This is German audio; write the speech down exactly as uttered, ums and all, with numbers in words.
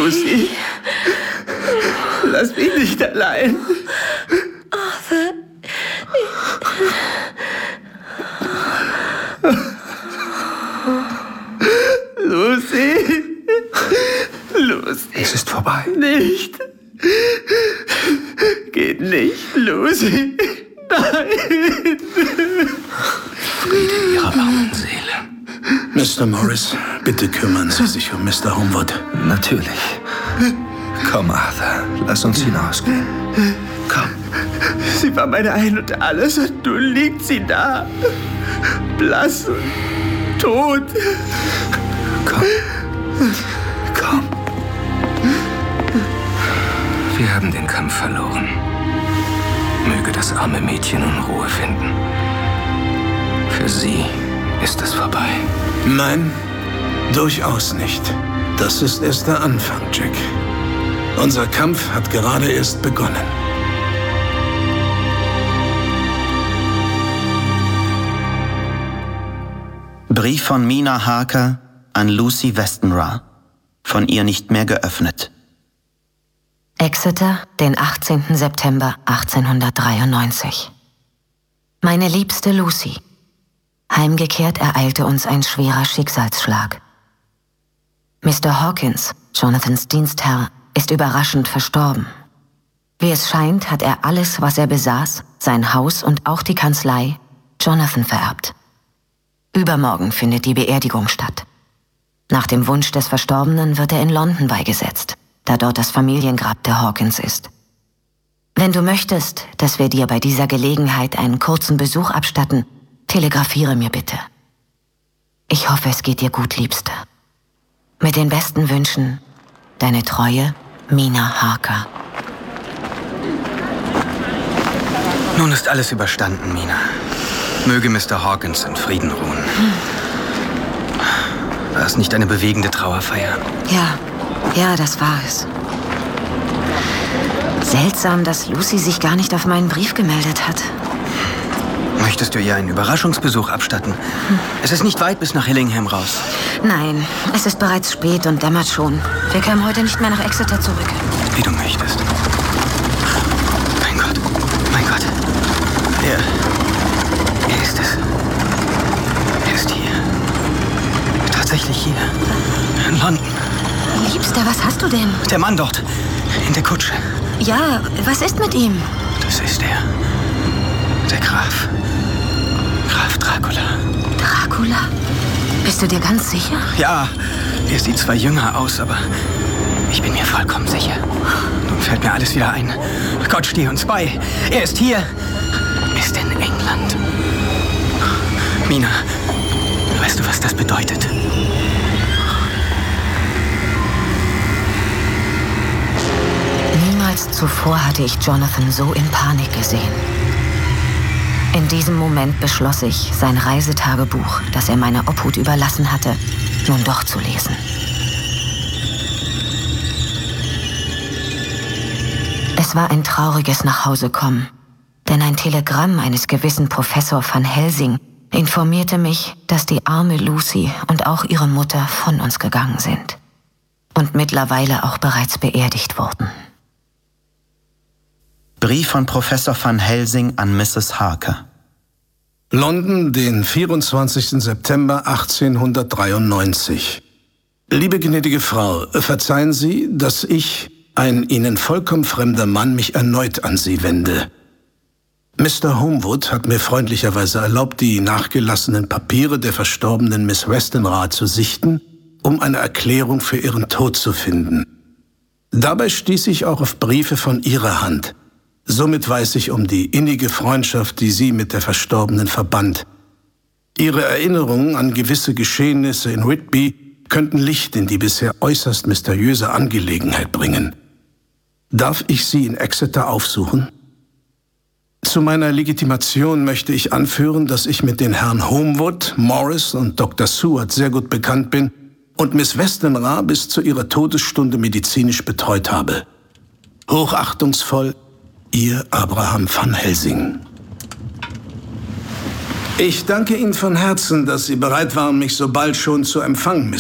Lucy, lass mich nicht allein. Arthur. Lucy. Lucy. Es ist vorbei. Nicht. Geht nicht, Lucy. Nein. Friede ihrer armen Seele. Mister Morris, bitte kümmern Sie sich um Mister Homewood. Natürlich. Komm, Arthur, lass uns hinausgehen. Komm. Sie war mein Ein und Alles und nun liegt sie da. Blass und tot. Komm. Komm. Wir haben den Kampf verloren. Möge das arme Mädchen nun Ruhe finden. Für sie ist es vorbei. Nein, durchaus nicht. Das ist erst der Anfang, Jack. Unser Kampf hat gerade erst begonnen. Brief von Mina Harker an Lucy Westenra. Von ihr nicht mehr geöffnet. Exeter, den achtzehnten September achtzehnhundertdreiundneunzig. Meine liebste Lucy. Heimgekehrt ereilte uns ein schwerer Schicksalsschlag. Mister Hawkins, Jonathans Dienstherr, ist überraschend verstorben. Wie es scheint, hat er alles, was er besaß, sein Haus und auch die Kanzlei, Jonathan vererbt. Übermorgen findet die Beerdigung statt. Nach dem Wunsch des Verstorbenen wird er in London beigesetzt, da dort das Familiengrab der Hawkins ist. Wenn du möchtest, dass wir dir bei dieser Gelegenheit einen kurzen Besuch abstatten, telegrafiere mir bitte. Ich hoffe, es geht dir gut, Liebste. Mit den besten Wünschen, deine treue Mina Harker. Nun ist alles überstanden, Mina. Möge Mister Hawkins in Frieden ruhen. Hm. War es nicht eine bewegende Trauerfeier? Ja, ja, das war es. Seltsam, dass Lucy sich gar nicht auf meinen Brief gemeldet hat. Möchtest du ihr einen Überraschungsbesuch abstatten? Hm. Es ist nicht weit bis nach Hillingham raus. Nein, es ist bereits spät und dämmert schon. Wir kämen heute nicht mehr nach Exeter zurück. Wie du möchtest. Mein Gott, mein Gott. Er, er ist es. Er ist hier. Tatsächlich hier. In London. Liebster, was hast du denn? Der Mann dort. In der Kutsche. Ja, was ist mit ihm? Das ist er. Der Graf. Graf Dracula. Dracula? Bist du dir ganz sicher? Ja, er sieht zwar jünger aus, aber ich bin mir vollkommen sicher. Nun fällt mir alles wieder ein. Gott stehe uns bei. Er ist hier. Ist in England. Mina, weißt du, was das bedeutet? Niemals zuvor hatte ich Jonathan so in Panik gesehen. In diesem Moment beschloss ich, sein Reisetagebuch, das er meiner Obhut überlassen hatte, nun doch zu lesen. Es war ein trauriges Nachhausekommen, denn ein Telegramm eines gewissen Professor van Helsing informierte mich, dass die arme Lucy und auch ihre Mutter von uns gegangen sind und mittlerweile auch bereits beerdigt wurden. Brief von Professor van Helsing an Misses Harker. London, den vierundzwanzigsten September achtzehnhundertdreiundneunzig. Liebe gnädige Frau, verzeihen Sie, dass ich, ein Ihnen vollkommen fremder Mann, mich erneut an Sie wende. Mister Homewood hat mir freundlicherweise erlaubt, die nachgelassenen Papiere der verstorbenen Miss Westenra zu sichten, um eine Erklärung für ihren Tod zu finden. Dabei stieß ich auch auf Briefe von Ihrer Hand. Somit weiß ich um die innige Freundschaft, die Sie mit der Verstorbenen verband. Ihre Erinnerungen an gewisse Geschehnisse in Whitby könnten Licht in die bisher äußerst mysteriöse Angelegenheit bringen. Darf ich Sie in Exeter aufsuchen? Zu meiner Legitimation möchte ich anführen, dass ich mit den Herren Homewood, Morris und Doktor Seward sehr gut bekannt bin und Miss Westenra bis zu ihrer Todesstunde medizinisch betreut habe. Hochachtungsvoll, Ihr Abraham van Helsing. Ich danke Ihnen von Herzen, dass Sie bereit waren, mich so bald schon zu empfangen, Miss